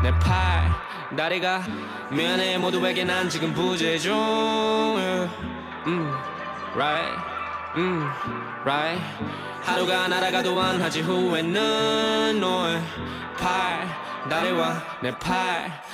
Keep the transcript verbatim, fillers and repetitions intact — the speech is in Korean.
내 팔 다리가 미안해 모두에게 난 지금 부재중 음, right, 음, right 하루가 날아가도 안하지 후회는 너의 팔 다리와 내 팔